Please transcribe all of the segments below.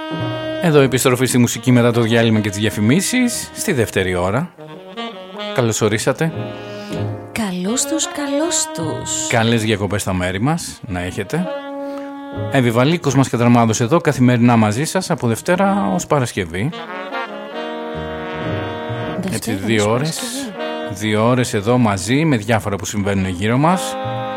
Εδώ επιστροφή στη μουσική μετά το διάλειμμα και τις διαφημίσεις. Στη δεύτερη ώρα. Καλώς ορίσατε. Καλώς τους. Καλές διακοπές στα μέρη μας να έχετε. Ευηβαλίκος μας και Δραμάδος εδώ καθημερινά μαζί σας από Δευτέρα ως Παρασκευή. Έτσι 2 ώρες. 2 ώρες εδώ μαζί με διάφορα που συμβαίνουν γύρω μας.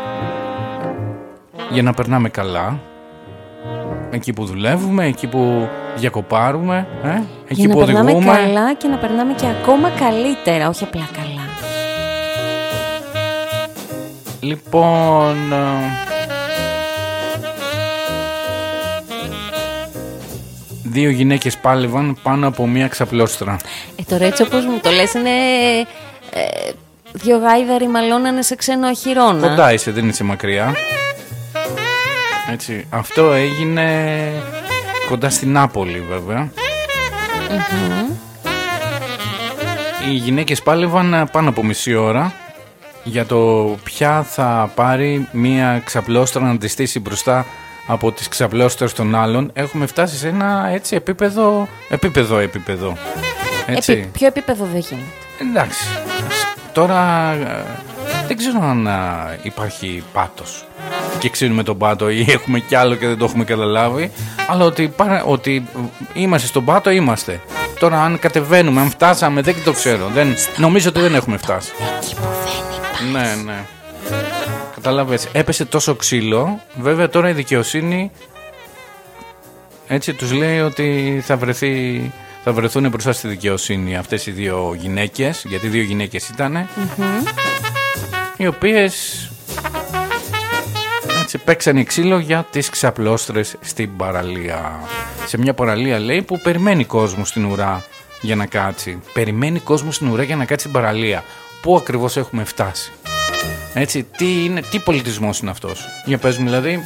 Για να περνάμε καλά. Εκεί που δουλεύουμε, εκεί που διακοπάρουμε, εκεί που οδηγούμε. Για να περνάμε καλά και να περνάμε και ακόμα καλύτερα, όχι απλά καλά. Λοιπόν, δύο γυναίκες πάλευαν πάνω από μία ξαπλώστρα. Τώρα έτσι όπως μου το λες είναι δύο γάιδαροι μαλώνανε σε ξένο αχυρώνα. Κοντά είσαι, δεν είσαι μακριά. Έτσι, αυτό έγινε κοντά στην Νάπολη βέβαια. Οι γυναίκες πάλευαν πάνω από μισή ώρα για το ποια θα πάρει μία ξαπλώστρα να τη στήσει μπροστά από τις ξαπλώστρες των άλλων. Έχουμε φτάσει σε ένα έτσι επίπεδο. Έτσι. Ποιο επίπεδο δεν γίνεται. Εντάξει. Τώρα δεν ξέρω αν υπάρχει πάτος και ξέρουμε τον πάτο ή έχουμε κι άλλο και δεν το έχουμε καταλάβει. Αλλά ότι είμαστε στον πάτο είμαστε. Τώρα αν κατεβαίνουμε, αν φτάσαμε δεν το ξέρω. Νομίζω ότι δεν έχουμε φτάσει. Εκεί που δεν υπάρχει. Ναι. Καταλάβες, έπεσε τόσο ξύλο. Βέβαια τώρα η δικαιοσύνη έτσι τους λέει ότι θα βρεθούν μπροστά στη δικαιοσύνη αυτές οι δύο γυναίκες, γιατί δύο γυναίκες ήτανε, οι οποίες έτσι παίξανε ξύλο για τις ξαπλώστρες στην παραλία. Σε μια παραλία λέει που περιμένει κόσμο στην ουρά για να κάτσει. Περιμένει κόσμο στην ουρά για να κάτσει στην παραλία. Πού ακριβώς έχουμε φτάσει? Έτσι, τι πολιτισμός είναι αυτός? Για πες μου δηλαδή.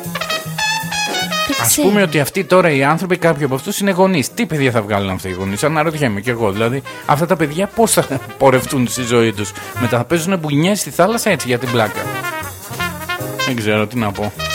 Ας πούμε ότι αυτοί τώρα οι άνθρωποι, κάποιοι από αυτούς είναι γονείς. Τι παιδιά θα βγάλουν αυτοί οι γονείς? Αναρωτιέμαι κι εγώ. Δηλαδή, αυτά τα παιδιά πώς θα πορευτούν στη ζωή τους? Μετά θα παίζουν μπουνιές στη θάλασσα έτσι για την πλάκα. Δεν ξέρω τι να πω.